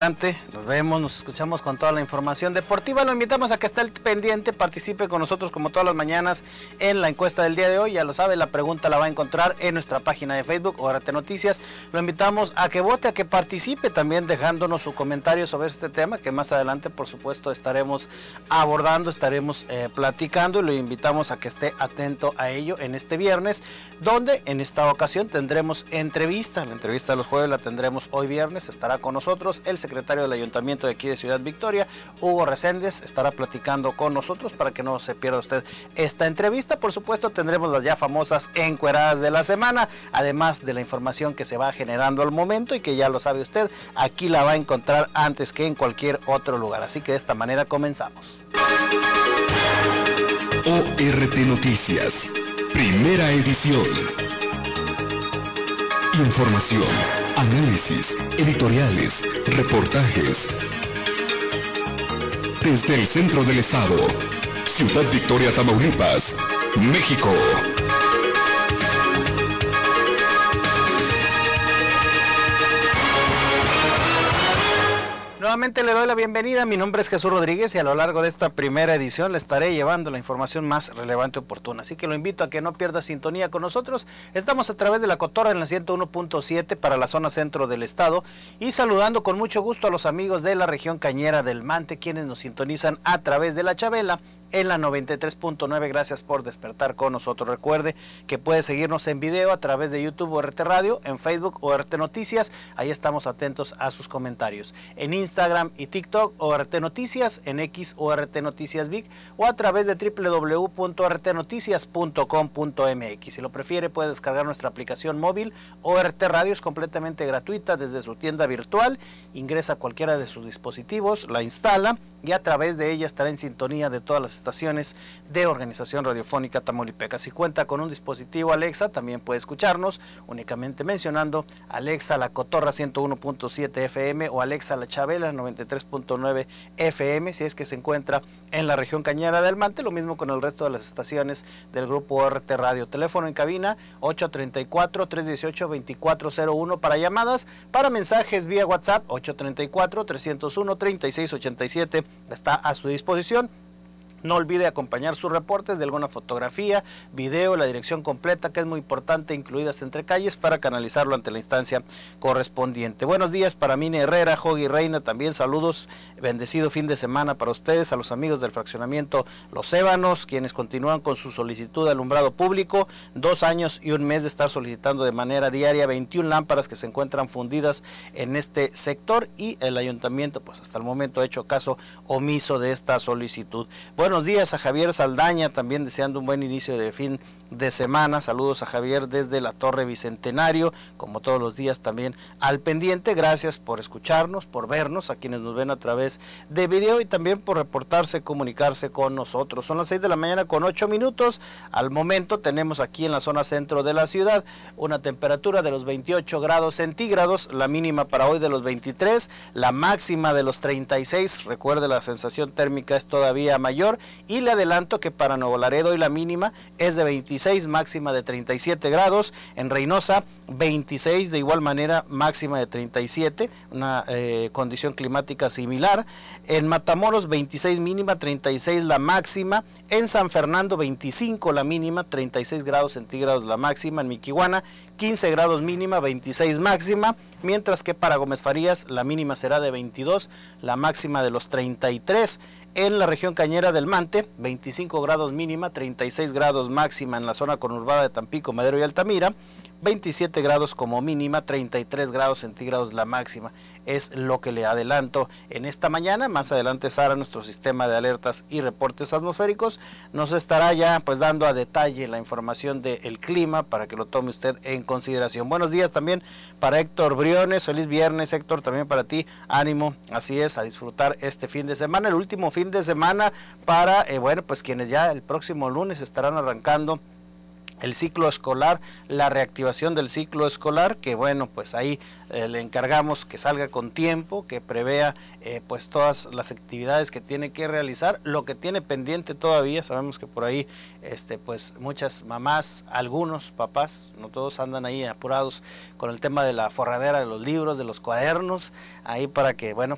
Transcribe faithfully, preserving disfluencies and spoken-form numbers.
Nos vemos, nos escuchamos con toda la información deportiva. Lo invitamos a que esté pendiente, participe con nosotros como todas las mañanas en la encuesta del día de hoy. Ya lo sabe, la pregunta la va a encontrar en nuestra página de Facebook, O R T Noticias. Lo invitamos a que vote, a que participe también dejándonos su comentario sobre este tema que más adelante, por supuesto, estaremos abordando, estaremos eh, platicando, y lo invitamos a que esté atento a ello en este viernes, donde en esta ocasión tendremos entrevista. La entrevista de los jueves la tendremos hoy viernes. Estará con nosotros el secretario del Ayuntamiento de aquí de Ciudad Victoria, Hugo Reséndez, estará platicando con nosotros para que no se pierda usted esta entrevista. Por supuesto, tendremos las ya famosas encueradas de la semana, además de la información que se va generando al momento y que ya lo sabe usted, aquí la va a encontrar antes que en cualquier otro lugar. Así que de esta manera comenzamos. O R T Noticias, primera edición. Información, análisis, editoriales, reportajes. Desde el centro del estado, Ciudad Victoria, Tamaulipas, México. Nuevamente le doy la bienvenida, mi nombre es Jesús Rodríguez y a lo largo de esta primera edición le estaré llevando la información más relevante y oportuna, así que lo invito a que no pierda sintonía con nosotros. Estamos a través de La Cotorra en la ciento uno punto siete para la zona centro del estado y saludando con mucho gusto a los amigos de la región cañera del Mante, quienes nos sintonizan a través de la Chabela en la noventa y tres punto nueve. Gracias por despertar con nosotros. Recuerde que puede seguirnos en video a través de YouTube O R T Radio, en Facebook O R T Noticias, ahí estamos atentos a sus comentarios. En Instagram y TikTok O R T Noticias, en X O R T Noticias Vic o a través de doble u doble u doble u punto o r t noticias punto com punto m x. Si lo prefiere puede descargar nuestra aplicación móvil O R T Radio, es completamente gratuita desde su tienda virtual, ingresa a cualquiera de sus dispositivos, la instala y a través de ella estará en sintonía de todas las estaciones de Organización Radiofónica Tamaulipeca. Si cuenta con un dispositivo Alexa, también puede escucharnos únicamente mencionando Alexa La Cotorra ciento uno punto siete F M o Alexa La Chabela noventa y tres punto nueve F M, si es que se encuentra en la región cañera del Mante. Lo mismo con el resto de las estaciones del grupo O R T Radio. Teléfono en cabina ocho treinta y cuatro, trescientos dieciocho, veinticuatro cero uno para llamadas, para mensajes vía WhatsApp ocho treinta y cuatro, trescientos uno, treinta y seis ochenta y siete está a su disposición. No olvide acompañar sus reportes de alguna fotografía, video, la dirección completa, que es muy importante, incluidas entre calles, para canalizarlo ante la instancia correspondiente. Buenos días para Mine Herrera, Jogi Reina, también saludos, bendecido fin de semana para ustedes, a los amigos del fraccionamiento Los Ébanos, quienes continúan con su solicitud de alumbrado público, dos años y un mes de estar solicitando de manera diaria veintiuna lámparas que se encuentran fundidas en este sector, y el ayuntamiento pues hasta el momento ha hecho caso omiso de esta solicitud. Bueno, Buenos días a Javier Saldaña, también deseando un buen inicio de fin de semana. Saludos a Javier desde la Torre Bicentenario, como todos los días también al pendiente. Gracias por escucharnos, por vernos, a quienes nos ven a través de video y también por reportarse, comunicarse con nosotros. Son las seis de la mañana con ocho minutos. Al momento tenemos aquí en la zona centro de la ciudad una temperatura de los veintiocho grados centígrados, la mínima para hoy de los veintitrés, la máxima de los treinta y seis. Recuerde, la sensación térmica es todavía mayor. Y le adelanto que para Nuevo Laredo hoy la mínima es de veintiséis, máxima de treinta y siete grados. En Reynosa veintiséis, de igual manera máxima de treinta y siete, una eh, condición climática similar. En Matamoros veintiséis mínima, treinta y seis la máxima. En San Fernando veinticinco la mínima, treinta y seis grados centígrados la máxima. En Miquihuana quince grados mínima, veintiséis máxima. Mientras que para Gómez Farías la mínima será de veintidós, la máxima de los treinta y tres. En la región cañera del Mante, veinticinco grados mínima, treinta y seis grados máxima en la zona conurbada de Tampico, Madero y Altamira, veintisiete grados como mínima, treinta y tres grados centígrados la máxima. Es lo que le adelanto en esta mañana. Más adelante Sara, nuestro sistema de alertas y reportes atmosféricos, nos estará ya pues dando a detalle la información del clima para que lo tome usted en consideración. Buenos días también para Héctor Briones, feliz viernes Héctor, también para ti, ánimo, así es, a disfrutar este fin de semana, el último fin de semana para, eh, bueno, pues quienes ya el próximo lunes estarán arrancando el ciclo escolar, la reactivación del ciclo escolar, que bueno, pues ahí eh, le encargamos que salga con tiempo, que prevea eh, pues todas las actividades que tiene que realizar, lo que tiene pendiente todavía. Sabemos que por ahí este pues muchas mamás, algunos papás, no todos, andan ahí apurados con el tema de la forradera de los libros, de los cuadernos, ahí para que bueno